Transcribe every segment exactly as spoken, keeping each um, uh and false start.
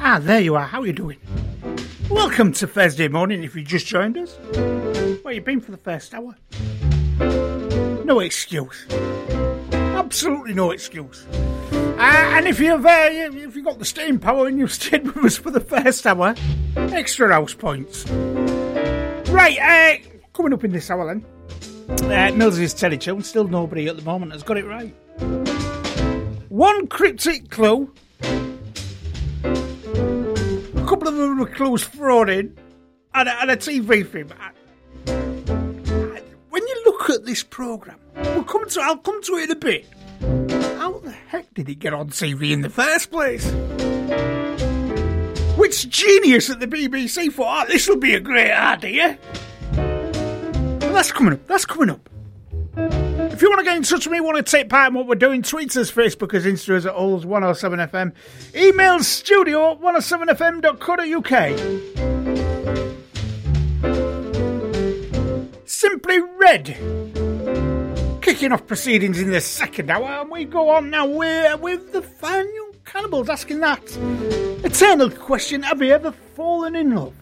Ah, there you are. How are you doing? Welcome to Thursday morning if you just joined us. Where you been for the first hour? No excuse. Absolutely no excuse. Uh, and if you've, uh, if you've got the staying power and you've stayed with us for the first hour, extra house points. Right, uh, coming up in this hour then. Uh, Mills's Telly Tune, still nobody at the moment has got it right. One cryptic clue. A couple of other clues thrown in. And a, and a T V film. I, I, when you look at this programme, we'll come to, I'll come to it in a bit. How the heck did it get on T V in the first place? Which genius at the B B C thought, oh, this will be a great idea? Well, that's coming up. That's coming up. If you want to get in touch with me, want to take part in what we're doing, tweet us, Facebook us, Insta us at Olds one oh seven F M. Email studio at one oh seven f m dot co dot u k. Simply Red. Kicking off proceedings in the second hour, and we go on now with, with the Fine Young Cannibals asking that eternal question, have you ever fallen in love?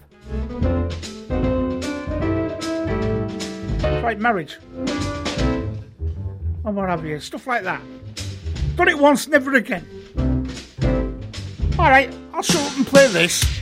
Like marriage. And what have you, stuff like that. Done it once, never again. Alright, I'll shut up and play this.